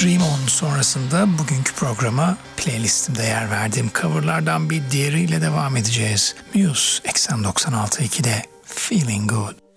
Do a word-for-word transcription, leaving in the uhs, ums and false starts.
Dream On sonrasında bugünkü programa playlistimde yer verdiğim coverlardan bir diğeriyle devam edeceğiz. Muse eksen doksan altı nokta iki'de Feeling Good.